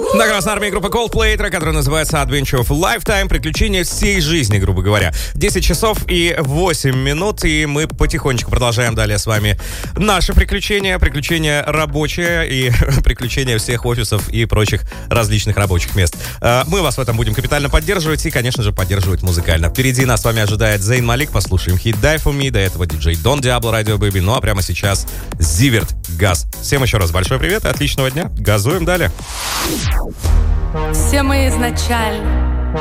На Красной Армии группа Coldplay, трек, который называется Adventure of a Lifetime, приключения всей жизни, грубо говоря. 10 часов и 8 минут, и мы потихонечку продолжаем далее с вами наши приключения рабочие и приключения всех офисов и прочих различных рабочих мест. Мы вас в этом будем капитально поддерживать и, конечно же, поддерживать музыкально. Впереди нас с вами ожидает Зейн Малик, послушаем хит Die For Me, до этого диджей Don Diablo, Radio Baby, ну а прямо сейчас Зиверт, Газ. Всем еще раз большой привет и отличного дня. Газуем далее. Все мы изначально